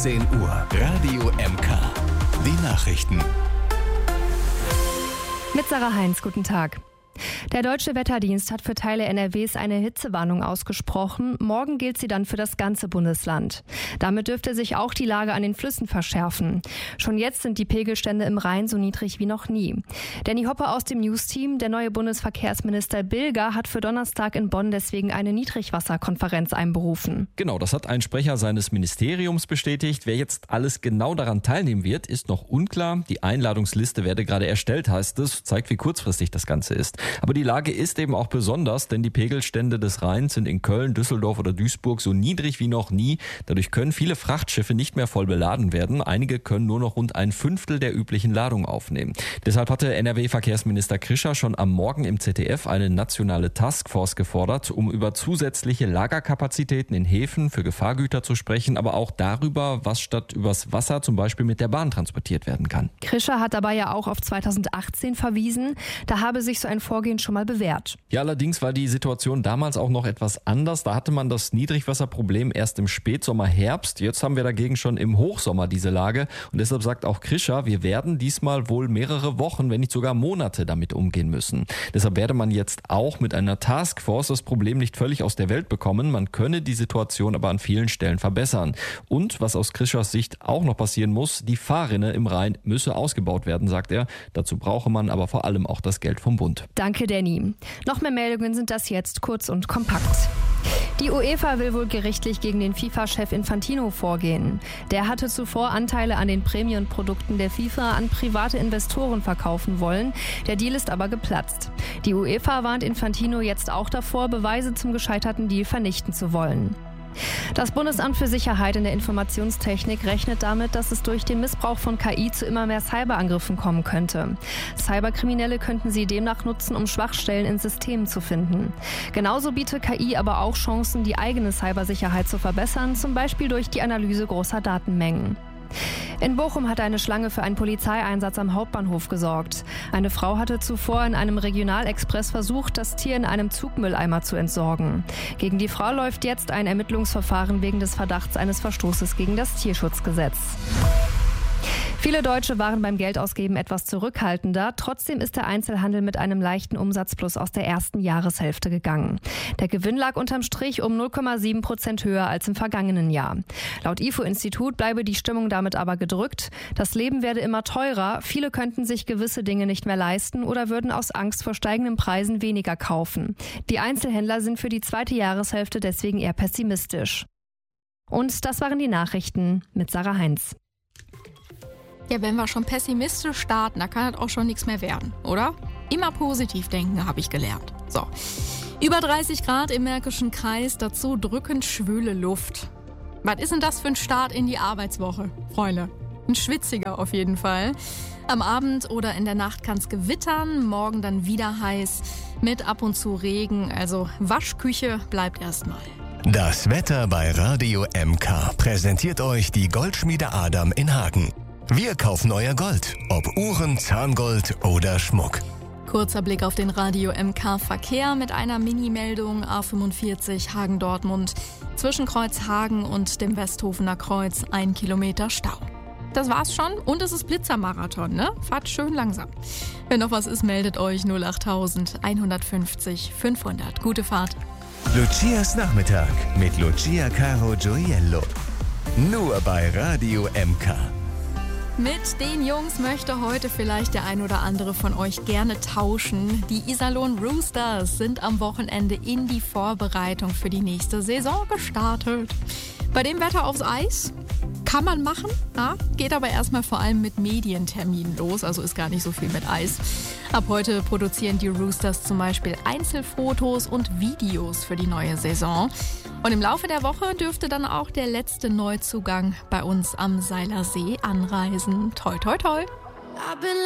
17 Uhr. Radio MK. Die Nachrichten. Mit Sarah Heinz, guten Tag. Der Deutsche Wetterdienst hat für Teile NRWs eine Hitzewarnung ausgesprochen. Morgen gilt sie dann für das ganze Bundesland. Damit dürfte sich auch die Lage an den Flüssen verschärfen. Schon jetzt sind die Pegelstände im Rhein so niedrig wie noch nie. Danny Hoppe aus dem News-Team, der neue Bundesverkehrsminister Bilger, hat für Donnerstag in Bonn deswegen eine Niedrigwasserkonferenz einberufen. Genau, das hat ein Sprecher seines Ministeriums bestätigt. Wer jetzt alles genau daran teilnehmen wird, ist noch unklar. Die Einladungsliste werde gerade erstellt, heißt es. Zeigt, wie kurzfristig das Ganze ist. Aber die Lage ist eben auch besonders, denn die Pegelstände des Rheins sind in Köln, Düsseldorf oder Duisburg so niedrig wie noch nie. Dadurch können viele Frachtschiffe nicht mehr voll beladen werden. Einige können nur noch rund 1/5 der üblichen Ladung aufnehmen. Deshalb hatte NRW-Verkehrsminister Krischer schon am Morgen im ZDF eine nationale Taskforce gefordert, um über zusätzliche Lagerkapazitäten in Häfen für Gefahrgüter zu sprechen, aber auch darüber, was statt übers Wasser zum Beispiel mit der Bahn transportiert werden kann. Krischer hat dabei ja auch auf 2018 verwiesen. Da habe sich so ein Vorgehen schon mal bewährt. Ja, allerdings war die Situation damals auch noch etwas anders. Da hatte man das Niedrigwasserproblem erst im Spätsommer, Herbst. Jetzt haben wir dagegen schon im Hochsommer diese Lage. Und deshalb sagt auch Krischer, wir werden diesmal wohl mehrere Wochen, wenn nicht sogar Monate damit umgehen müssen. Deshalb werde man jetzt auch mit einer Taskforce das Problem nicht völlig aus der Welt bekommen. Man könne die Situation aber an vielen Stellen verbessern. Und was aus Krischers Sicht auch noch passieren muss, die Fahrrinne im Rhein müsse ausgebaut werden, sagt er. Dazu brauche man aber vor allem auch das Geld vom Bund. Danke, Danny. Noch mehr Meldungen sind das jetzt kurz und kompakt. Die UEFA will wohl gerichtlich gegen den FIFA-Chef Infantino vorgehen. Der hatte zuvor Anteile an den Prämienprodukten der FIFA an private Investoren verkaufen wollen. Der Deal ist aber geplatzt. Die UEFA warnt Infantino jetzt auch davor, Beweise zum gescheiterten Deal vernichten zu wollen. Das Bundesamt für Sicherheit in der Informationstechnik rechnet damit, dass es durch den Missbrauch von KI zu immer mehr Cyberangriffen kommen könnte. Cyberkriminelle könnten sie demnach nutzen, um Schwachstellen in Systemen zu finden. Genauso bietet KI aber auch Chancen, die eigene Cybersicherheit zu verbessern, zum Beispiel durch die Analyse großer Datenmengen. In Bochum hat eine Schlange für einen Polizeieinsatz am Hauptbahnhof gesorgt. Eine Frau hatte zuvor in einem Regionalexpress versucht, das Tier in einem Zugmülleimer zu entsorgen. Gegen die Frau läuft jetzt ein Ermittlungsverfahren wegen des Verdachts eines Verstoßes gegen das Tierschutzgesetz. Viele Deutsche waren beim Geldausgeben etwas zurückhaltender. Trotzdem ist der Einzelhandel mit einem leichten Umsatzplus aus der ersten Jahreshälfte gegangen. Der Gewinn lag unterm Strich um 0,7% höher als im vergangenen Jahr. Laut IFO-Institut bleibe die Stimmung damit aber gedrückt. Das Leben werde immer teurer. Viele könnten sich gewisse Dinge nicht mehr leisten oder würden aus Angst vor steigenden Preisen weniger kaufen. Die Einzelhändler sind für die zweite Jahreshälfte deswegen eher pessimistisch. Und das waren die Nachrichten mit Sarah Heinz. Ja, wenn wir schon pessimistisch starten, da kann das auch schon nichts mehr werden, oder? Immer positiv denken, habe ich gelernt. So, über 30 Grad im Märkischen Kreis, dazu drückend schwüle Luft. Was ist denn das für ein Start in die Arbeitswoche, Freunde? Ein schwitziger auf jeden Fall. Am Abend oder in der Nacht kann es gewittern, morgen dann wieder heiß, mit ab und zu Regen, also Waschküche bleibt erstmal. Das Wetter bei Radio MK präsentiert euch die Goldschmiede Adam in Hagen. Wir kaufen euer Gold, ob Uhren, Zahngold oder Schmuck. Kurzer Blick auf den Radio MK Verkehr mit einer Mini-Meldung A45 Hagen-Dortmund. Zwischen Kreuz Hagen und dem Westhofener Kreuz 1 Kilometer Stau. Das war's schon und es ist Blitzermarathon, ne? Fahrt schön langsam. Wenn noch was ist, meldet euch 08000 150 500. Gute Fahrt. Lucias Nachmittag mit Lucia Caro Gioiello. Nur bei Radio MK. Mit den Jungs möchte heute vielleicht der ein oder andere von euch gerne tauschen. Die Iserlohn Roosters sind am Wochenende in die Vorbereitung für die nächste Saison gestartet. Bei dem Wetter aufs Eis kann man machen, ja, geht aber erstmal vor allem mit Medienterminen los, also ist gar nicht so viel mit Eis. Ab heute produzieren die Roosters zum Beispiel Einzelfotos und Videos für die neue Saison. Und im Laufe der Woche dürfte dann auch der letzte Neuzugang bei uns am Seiler See anreisen. Toi, toi, toi!